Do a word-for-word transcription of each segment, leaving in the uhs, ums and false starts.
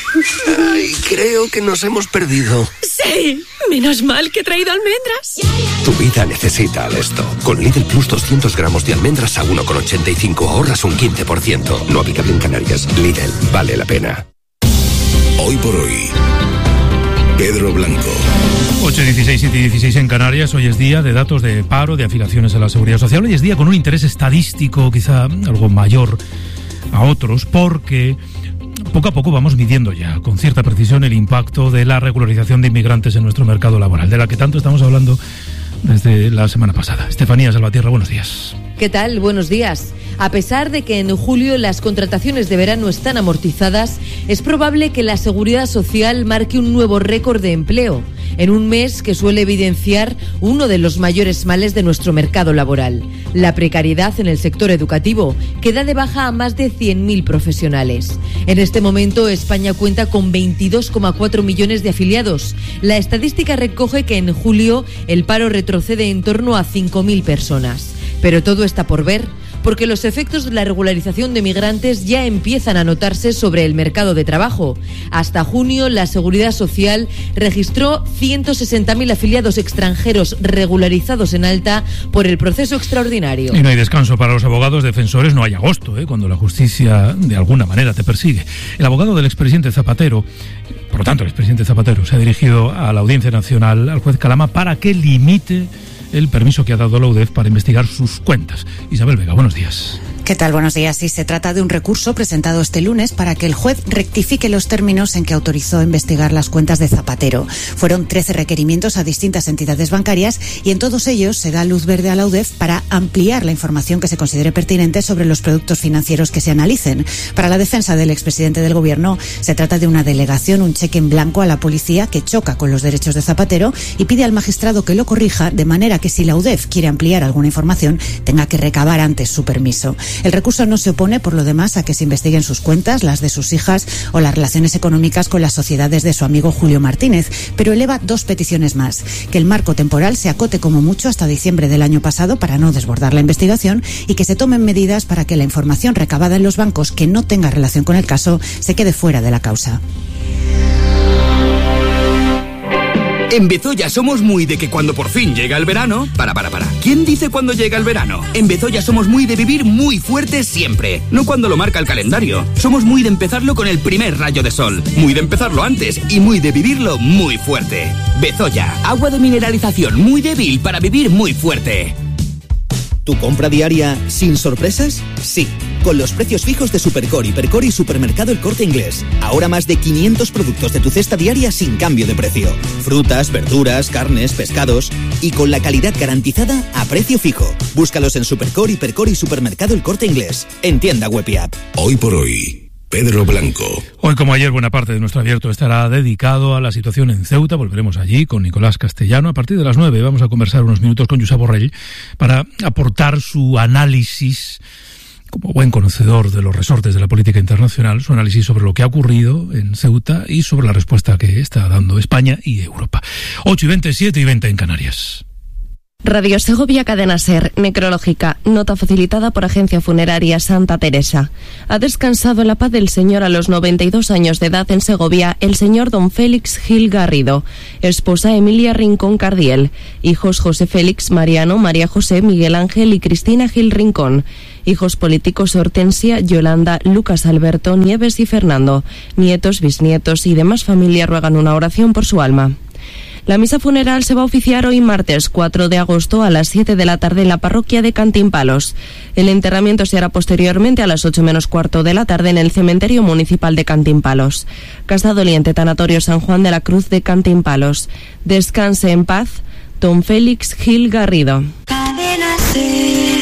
Ay, creo que nos hemos perdido. Sí, menos mal que he traído almendras. Tu vida necesita Alesto. Con Lidl Plus doscientos gramos de almendras a uno con ochenta y cinco ahorras un quince por ciento. No aplicable en Canarias. Lidl, vale la pena. Hoy por hoy, Pedro Blanco. ocho, dieciséis, siete y dieciséis en Canarias. Hoy es día de datos de paro, de afiliaciones a la Seguridad Social. Hoy es día con un interés estadístico quizá algo mayor a otros, porque poco a poco vamos midiendo ya con cierta precisión el impacto de la regularización de inmigrantes en nuestro mercado laboral, de la que tanto estamos hablando desde la semana pasada. Estefanía Salvatierra, buenos días. ¿Qué tal? Buenos días. A pesar de que en julio las contrataciones de verano están amortizadas, es probable que la Seguridad Social marque un nuevo récord de empleo, en un mes que suele evidenciar uno de los mayores males de nuestro mercado laboral, la precariedad en el sector educativo, que da de baja a más de cien mil profesionales. En este momento, España cuenta con veintidós coma cuatro millones de afiliados. La estadística recoge que en julio el paro retrocede en torno a cinco mil personas. Pero todo está por ver, porque los efectos de la regularización de migrantes ya empiezan a notarse sobre el mercado de trabajo. Hasta junio, la Seguridad Social registró ciento sesenta mil afiliados extranjeros regularizados en alta por el proceso extraordinario. Y no hay descanso para los abogados defensores, no hay agosto, ¿eh? cuando la justicia de alguna manera te persigue. El abogado del expresidente Zapatero, por lo tanto el expresidente Zapatero, se ha dirigido a la Audiencia Nacional, al juez Calama, para que limite el permiso que ha dado la U D E F para investigar sus cuentas. Isabel Vega, buenos días. ¿Qué tal? Buenos días. Sí, se trata de un recurso presentado este lunes para que el juez rectifique los términos en que autorizó investigar las cuentas de Zapatero. Fueron trece requerimientos a distintas entidades bancarias y en todos ellos se da luz verde a la U D E F para ampliar la información que se considere pertinente sobre los productos financieros que se analicen. Para la defensa del expresidente del Gobierno, se trata de una delegación, un cheque en blanco a la policía que choca con los derechos de Zapatero y pide al magistrado que lo corrija, de manera que si la U D E F quiere ampliar alguna información, tenga que recabar antes su permiso. El recurso no se opone, por lo demás, a que se investiguen sus cuentas, las de sus hijas o las relaciones económicas con las sociedades de su amigo Julio Martínez, pero eleva dos peticiones más: que el marco temporal se acote como mucho hasta diciembre del año pasado para no desbordar la investigación y que se tomen medidas para que la información recabada en los bancos que no tenga relación con el caso se quede fuera de la causa. En Bezoya somos muy de que cuando por fin llega el verano... Para, para, para. ¿Quién dice cuando llega el verano? En Bezoya somos muy de vivir muy fuerte siempre. No cuando lo marca el calendario. Somos muy de empezarlo con el primer rayo de sol. Muy de empezarlo antes y muy de vivirlo muy fuerte. Bezoya, agua de mineralización muy débil para vivir muy fuerte. ¿Tu compra diaria sin sorpresas? Sí, con los precios fijos de Supercor, Hipercor y Supermercado El Corte Inglés. Ahora más de quinientos productos de tu cesta diaria sin cambio de precio. Frutas, verduras, carnes, pescados y con la calidad garantizada a precio fijo. Búscalos en Supercor, Hipercor y Supermercado El Corte Inglés. En tienda web y app. Hoy por hoy, Pedro Blanco. Hoy, como ayer, buena parte de nuestro abierto estará dedicado a la situación en Ceuta. Volveremos allí con Nicolás Castellano. A partir de las nueve vamos a conversar unos minutos con Josep Borrell para aportar su análisis, como buen conocedor de los resortes de la política internacional, su análisis sobre lo que ha ocurrido en Ceuta y sobre la respuesta que está dando España y Europa. ocho y veinte, siete y veinte en Canarias. Radio Segovia Cadena Ser, necrológica, nota facilitada por Agencia Funeraria Santa Teresa. Ha descansado en la paz del Señor a los noventa y dos años de edad en Segovia el señor don Félix Gil Garrido, esposa Emilia Rincón Cardiel, hijos José Félix, Mariano, María José, Miguel Ángel y Cristina Gil Rincón, hijos políticos Hortensia, Yolanda, Lucas Alberto, Nieves y Fernando, nietos, bisnietos y demás familia ruegan una oración por su alma. La misa funeral se va a oficiar hoy martes cuatro de agosto a las siete de la tarde en la parroquia de Cantimpalos. El enterramiento se hará posteriormente a las ocho menos cuarto de la tarde en el cementerio municipal de Cantimpalos. Casa Doliente, Tanatorio San Juan de la Cruz de Cantimpalos. Descanse en paz, don Félix Gil Garrido. Cadena Ser.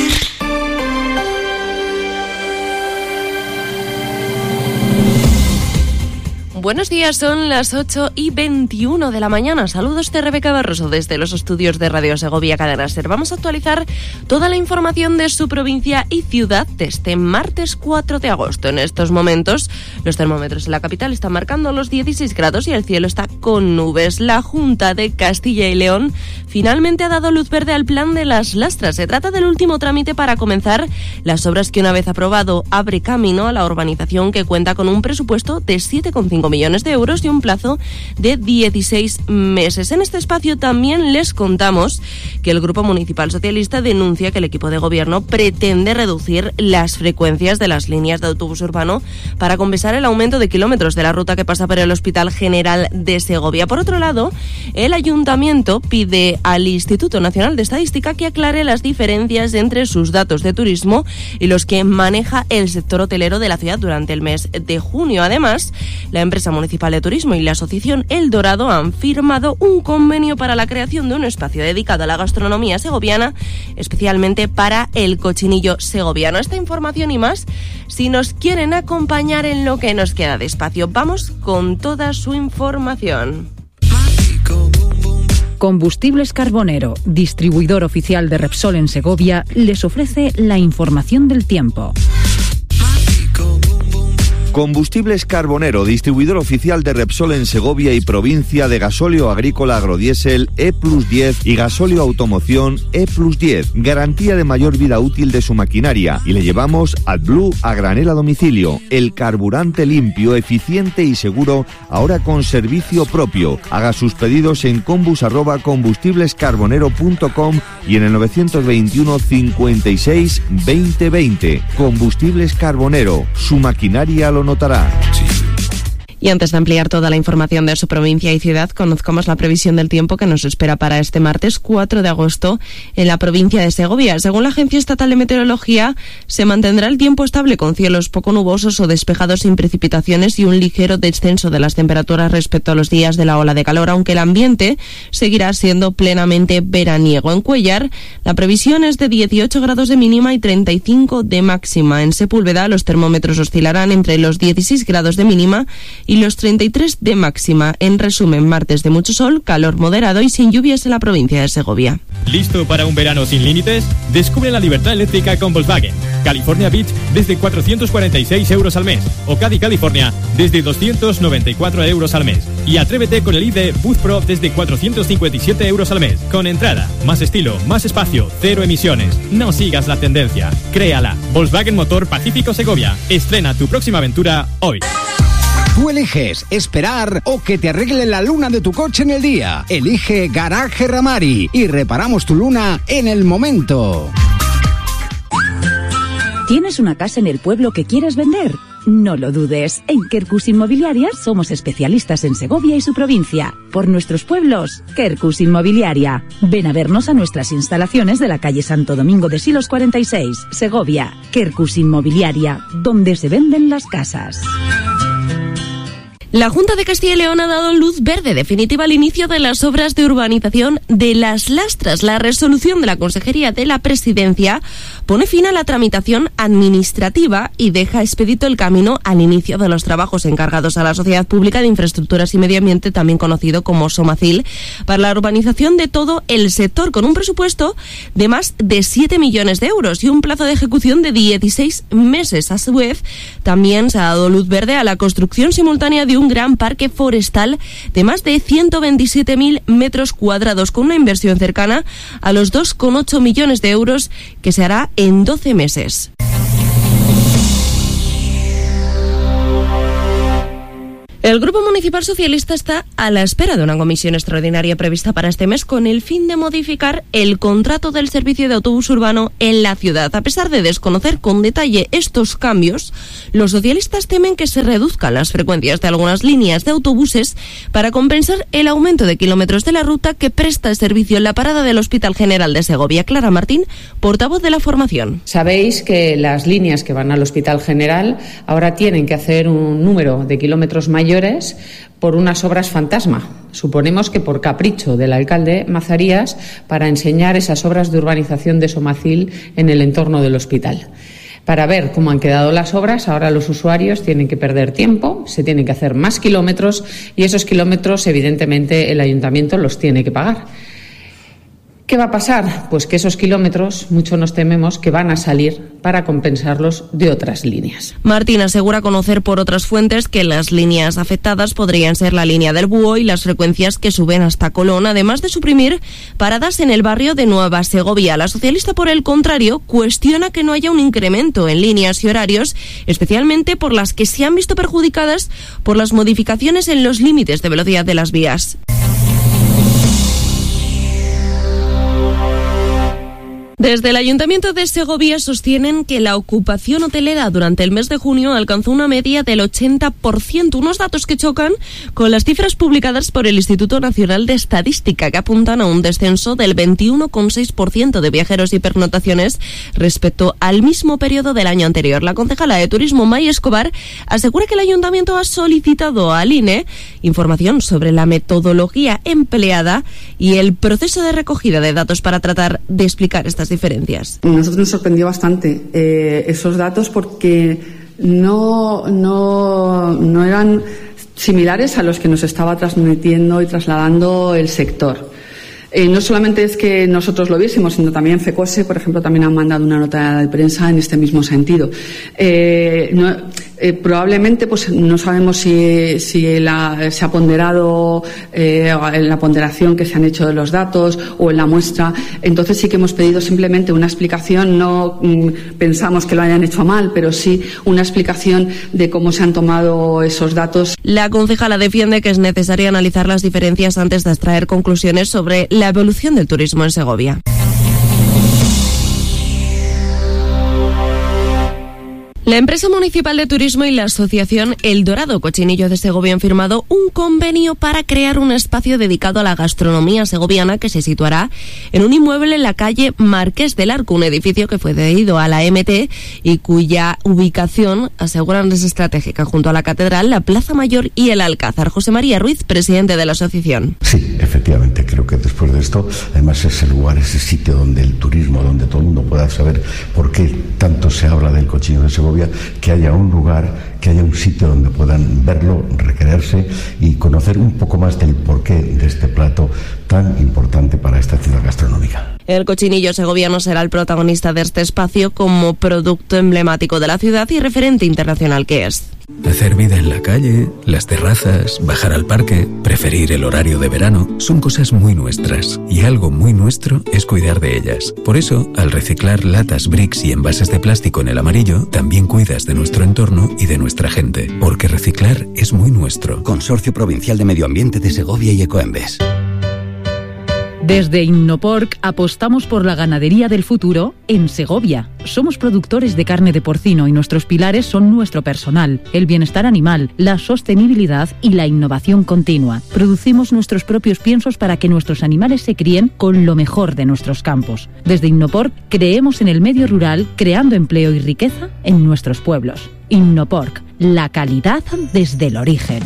Buenos días, son las ocho y veintiuno de la mañana. Saludos de Rebeca Barroso desde los estudios de Radio Segovia Cadena Ser. Vamos a actualizar toda la información de su provincia y ciudad de este martes cuatro de agosto. En estos momentos, los termómetros en la capital están marcando los dieciséis grados y el cielo está con nubes. La Junta de Castilla y León finalmente ha dado luz verde al plan de las lastras. Se trata del último trámite para comenzar las obras que, una vez aprobado, abre camino a la urbanización que cuenta con un presupuesto de siete coma cinco millones millones de euros y un plazo de dieciséis meses. En este espacio también les contamos que el Grupo Municipal Socialista denuncia que el equipo de gobierno pretende reducir las frecuencias de las líneas de autobús urbano para compensar el aumento de kilómetros de la ruta que pasa por el Hospital General de Segovia. Por otro lado, el Ayuntamiento pide al Instituto Nacional de Estadística que aclare las diferencias entre sus datos de turismo y los que maneja el sector hotelero de la ciudad durante el mes de junio. Además, la empresa municipal de turismo y la asociación El Dorado han firmado un convenio para la creación de un espacio dedicado a la gastronomía segoviana, especialmente para el cochinillo segoviano. Esta información y más, si nos quieren acompañar en lo que nos queda de espacio, vamos con toda su información. Combustibles Carbonero, distribuidor oficial de Repsol en Segovia, les ofrece la información del tiempo. Combustibles Carbonero, distribuidor oficial de Repsol en Segovia y provincia, de gasóleo agrícola agrodiesel E plus diez y gasóleo automoción E plus diez. Garantía de mayor vida útil de su maquinaria. Y le llevamos AdBlue a granel a domicilio. El carburante limpio, eficiente y seguro, ahora con servicio propio. Haga sus pedidos en combus arroba combustiblescarbonero punto com y en el novecientos veintiuno cincuenta y seis veinte veinte. Combustibles Carbonero, su maquinaria lo notará. Y antes de ampliar toda la información de su provincia y ciudad, conozcamos la previsión del tiempo que nos espera para este martes cuatro de agosto en la provincia de Segovia. Según la Agencia Estatal de Meteorología, se mantendrá el tiempo estable con cielos poco nubosos o despejados sin precipitaciones y un ligero descenso de las temperaturas respecto a los días de la ola de calor, aunque el ambiente seguirá siendo plenamente veraniego. En Cuéllar, la previsión es de dieciocho grados de mínima y treinta y cinco de máxima. En Sepúlveda, los termómetros oscilarán entre los dieciséis grados de mínima y los treinta y tres de máxima. En resumen, martes de mucho sol, calor moderado y sin lluvias en la provincia de Segovia. ¿Listo para un verano sin límites? Descubre la libertad eléctrica con Volkswagen. California Beach desde cuatrocientos cuarenta y seis euros al mes o Caddy California desde doscientos noventa y cuatro euros al mes. Y atrévete con el I D Boost Pro desde cuatrocientos cincuenta y siete euros al mes. Con entrada, más estilo, más espacio, cero emisiones. No sigas la tendencia, créala. Volkswagen Motor Pacífico Segovia. Estrena tu próxima aventura hoy. Tú eliges esperar o que te arregle la luna de tu coche en el día. Elige Garaje Ramari y reparamos tu luna en el momento. ¿Tienes una casa en el pueblo que quieres vender? No lo dudes, en Quercus Inmobiliaria somos especialistas en Segovia y su provincia. Por nuestros pueblos, Quercus Inmobiliaria. Ven a vernos a nuestras instalaciones de la calle Santo Domingo de Silos cuarenta y seis, Segovia. Quercus Inmobiliaria, donde se venden las casas. La Junta de Castilla y León ha dado luz verde definitiva al inicio de las obras de urbanización de Las Lastras. La resolución de la Consejería de la Presidencia pone fin a la tramitación administrativa y deja expedito el camino al inicio de los trabajos encargados a la Sociedad Pública de Infraestructuras y Medio Ambiente, también conocido como Somacil, para la urbanización de todo el sector, con un presupuesto de más de siete millones de euros y un plazo de ejecución de dieciséis meses. A su vez, también se ha dado luz verde a la construcción simultánea de un gran parque forestal de más de ciento veintisiete mil metros cuadrados, con una inversión cercana a los dos coma ocho millones de euros que se hará en doce meses. El Grupo Municipal Socialista está a la espera de una comisión extraordinaria prevista para este mes con el fin de modificar el contrato del servicio de autobús urbano en la ciudad. A pesar de desconocer con detalle estos cambios, los socialistas temen que se reduzcan las frecuencias de algunas líneas de autobuses para compensar el aumento de kilómetros de la ruta que presta el servicio en la parada del Hospital General de Segovia. Clara Martín, portavoz de la formación. Sabéis que las líneas que van al Hospital General ahora tienen que hacer un número de kilómetros mayores por unas obras fantasma. Suponemos que por capricho del alcalde Mazarías para enseñar esas obras de urbanización de Somacil en el entorno del hospital. Para ver cómo han quedado las obras, ahora los usuarios tienen que perder tiempo, se tienen que hacer más kilómetros y esos kilómetros, evidentemente, el ayuntamiento los tiene que pagar. ¿Qué va a pasar? Pues que esos kilómetros, mucho nos tememos que van a salir para compensarlos de otras líneas. Martín asegura conocer por otras fuentes que las líneas afectadas podrían ser la línea del Búho y las frecuencias que suben hasta Colón, además de suprimir paradas en el barrio de Nueva Segovia. La socialista, por el contrario, cuestiona que no haya un incremento en líneas y horarios, especialmente por las que se han visto perjudicadas por las modificaciones en los límites de velocidad de las vías. Desde el Ayuntamiento de Segovia sostienen que la ocupación hotelera durante el mes de junio alcanzó una media del ochenta por ciento, unos datos que chocan con las cifras publicadas por el Instituto Nacional de Estadística, que apuntan a un descenso del veintiuno coma seis por ciento de viajeros y pernoctaciones respecto al mismo periodo del año anterior. La concejala de Turismo, May Escobar, asegura que el Ayuntamiento ha solicitado al I N E información sobre la metodología empleada y el proceso de recogida de datos para tratar de explicar estas diferencias. A nosotros nos sorprendió bastante eh, esos datos porque no, no, no eran similares a los que nos estaba transmitiendo y trasladando el sector. Eh, no solamente es que nosotros lo viésemos, sino también FECOSE, por ejemplo, también han mandado una nota de prensa en este mismo sentido. Eh, no, eh, probablemente, pues no sabemos si, si la, se ha ponderado eh, en la ponderación que se han hecho de los datos o en la muestra. Entonces sí que hemos pedido simplemente una explicación. No mm, pensamos que lo hayan hecho mal, pero sí una explicación de cómo se han tomado esos datos. La concejala defiende que es necesario analizar las diferencias antes de extraer conclusiones sobre la evolución del turismo en Segovia. La empresa municipal de turismo y la asociación El Dorado Cochinillo de Segovia han firmado un convenio para crear un espacio dedicado a la gastronomía segoviana que se situará en un inmueble en la calle Marqués del Arco, un edificio que fue cedido a la E M T y cuya ubicación aseguran es estratégica junto a la Catedral, la Plaza Mayor y el Alcázar. José María Ruiz, presidente de la asociación. Sí, efectivamente, creo que después de esto, además ese lugar, ese sitio donde el turismo, donde todo el mundo pueda saber por qué tanto se habla del Cochinillo de Segovia, que haya un lugar, que haya un sitio donde puedan verlo, recrearse y conocer un poco más del porqué de este plato tan importante para esta ciudad gastronómica. El cochinillo segoviano será el protagonista de este espacio como producto emblemático de la ciudad y referente internacional que es. Hacer vida en la calle, las terrazas, bajar al parque, preferir el horario de verano, son cosas muy nuestras. Y algo muy nuestro es cuidar de ellas. Por eso, al reciclar latas, bricks y envases de plástico en el amarillo, también cuidas de nuestro entorno y de nuestra gente. Porque reciclar es muy nuestro. Consorcio Provincial de Medio Ambiente de Segovia y Ecoembes. Desde Innoporc apostamos por la ganadería del futuro en Segovia. Somos productores de carne de porcino y nuestros pilares son nuestro personal, el bienestar animal, la sostenibilidad y la innovación continua. Producimos nuestros propios piensos para que nuestros animales se críen con lo mejor de nuestros campos. Desde Innoporc creemos en el medio rural, creando empleo y riqueza en nuestros pueblos. Innoporc, la calidad desde el origen.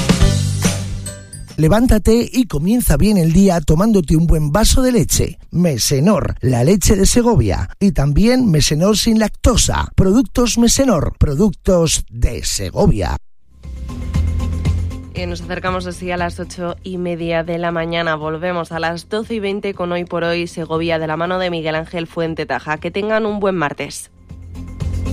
Levántate y comienza bien el día tomándote un buen vaso de leche. Mesenor, la leche de Segovia. Y también Mesenor sin lactosa. Productos Mesenor, productos de Segovia. Y nos acercamos así a las ocho y media de la mañana. Volvemos a las doce y veinte con Hoy por Hoy Segovia de la mano de Miguel Ángel Fuente Taja. Que tengan un buen martes.